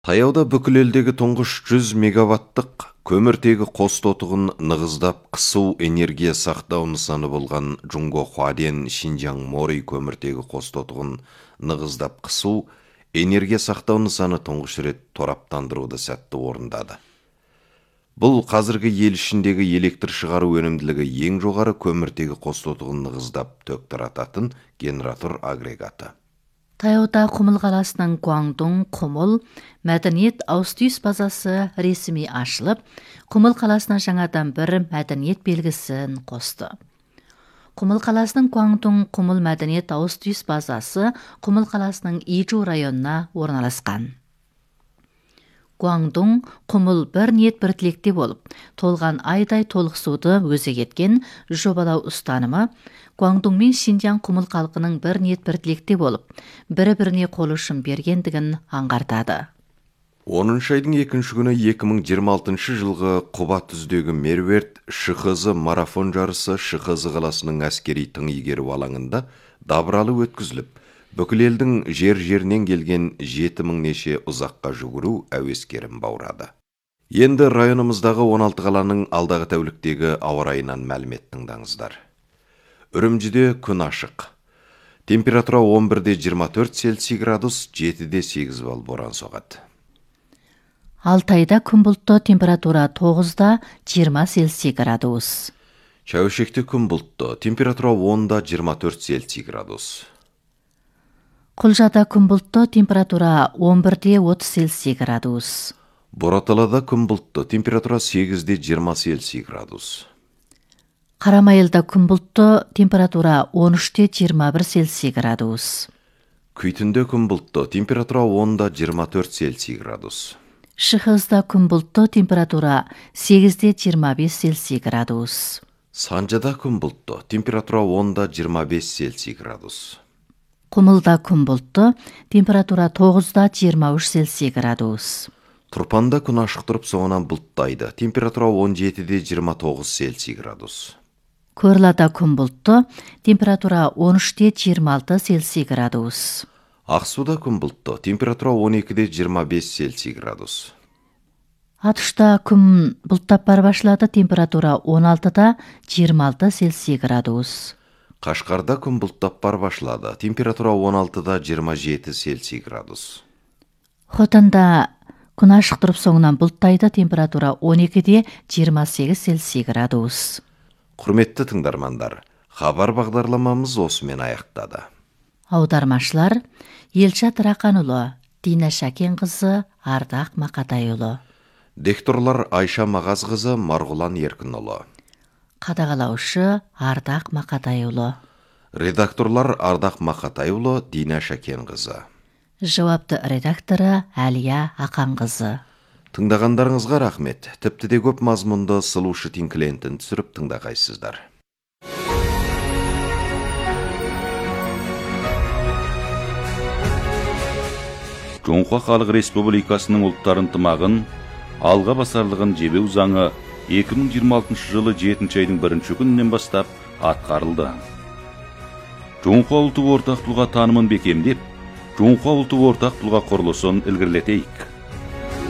Таяуда бүкіл елдегі тұңғыш 100 мегаваттық көміртегі қос тотығын нығыздап қысу энергия сақтау нысаны болған Джунго Хваден Шинжаң Мори көміртегі қос тотығын нығыздап қысу энергия сақтау нысаны тұңғыш рет тораптандыруды сәтті орындады. Бұл қазіргі ел ішіндегі электр шығару өнімділігі ең жоғары көміртегі қос тотығын нығыздап ток тарататын генератор агрегаты. Таяуда Құмыл қаласының Гуандун Құмыл мәдениет аустүйіс базасы ресми ашылып, Құмыл қаласына жаңадан бір мәдениет белгісін қосты. Құмыл қаласының Гуандун Құмыл мәдениет аустүйіс базасы Құмыл қаласының Ижу районына орналасқан. Гуандун Құмыл бір ниет бір тілекте болып, толған айдай толықсуды өзек еткен жобалау ұстанымы Гуандун мен Шинжаң Құмыл халқының бір ниет бір тілекте болып, бірі-біріне қол ұшын бергендігін аңғартады. 10 айдың 2 күні 2026 жылғы Құба түздегі Мерверт ШХЗ марафон жарысы ШХЗ қаласының әскери тың игеру алаңында дабыралы өткізіліп, бүкіл елдің жер-жерінен келген 7000 неше ұзаққа жүгіру әуескерін баурады. Енді районымыздағы 16 қаланың алдағы тәуліктегі ауа райынан мәлімет тыңдаңыздар. Үрімжіде күн ашық. Температура 11-24 Цельсий градус, 7-8 балл боран соғады. Алтайда күн бұлтты, температура 9-20 Цельсий градус. Шәуешекте күн бұлтты, температура 10-24 Цельсий градус. Құлжада күн бұлтты, температура 11-30 Цельсий градус. Бораталада күн бұлтты, температура 8-20 Цельсий градус. Қарамайылда күн бұлтты, температура 13-21 Цельсий градус. Күйтінде күн бұлтты, температура 10-24 Цельсий градус. ШХЗда күн бұлтты, температура 8-25 Цельсий градус. Санжада күн бұлтты, температура 10-25 Цельсий градус. Құмылда күн бұлтты, температура 9-23 Цельсий градус. Тұрпанда күн ашық тұрып, соңынан бұлттайды, температура 17-29 Цельсий градус. Көрлада күн бұлтты, температура 13-26 Цельсий градус. Ақсуда күн бұлтты, температура 12-25 Цельсий градус. Атышта күн бұлттап бар башлады, температура 16-26 Цельсий градус. Қашқарда күн бұлттап бар башлады, температура 16-27 Цельсий градус. Хотанда күн ашық тұрып, соңынан бұлттайды, температура 12-28 Цельсий градус. Құрметті тыңдармандар, хабар бағдарламамыз осымен аяқтады. Аудармашылар Елшат Рақанұлы, Дина Шәкенқызы, Ардақ Мақатайұлы. Дикторлар Айша Мағазқызы, Марғұлан Еркінұлы. Қадағалаушы Ардақ Мақатайұлы. Редакторлар Ардақ Мақатайұлы, Дина Шәкенқызы. Жауапты редакторы Әлия Ақанқызы. Тыңдағандарыңызға рахмет. Тіпті де көп мазмұнды сылушы тинклентін түсіріп тыңдағайсыздар. Жоңқа Халық Республикасының ұлттар ынтымағын, алға басарлығын жебеу заңы 2026 жылы 7 айдың 1 күнінен бастап атқарылды. Жоңқа ұлты ортақ тұлға танымын бекемдеп, Жоңқа ұлты ортақ тұлға құрылысын ілгерілетейік.